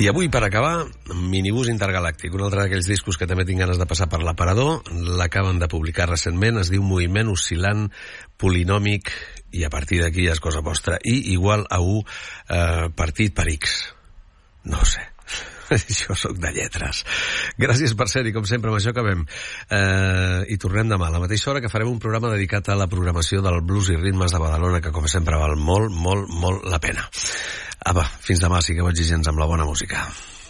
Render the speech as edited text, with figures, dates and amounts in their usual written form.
I avui, per acabar, Minibús Intergalàctic, un altre d'aquells discos que també tinc ganes de passar per l'aparador. L'acaben de publicar recentment, es diu Moviment Oscil·lant Polinòmic, i a partir d'aquí ja és cosa vostra. I igual a 1 partit per X. No ho sé. Jo sóc de lletres. Gràcies per ser-hi, com sempre, amb això acabem. I tornem demà a la mateixa hora, que farem un programa dedicat a la programació del blues i ritmes de Badalona, que com sempre val molt, molt, molt la pena. Apa, fins demà, sigueu exigents amb la bona música.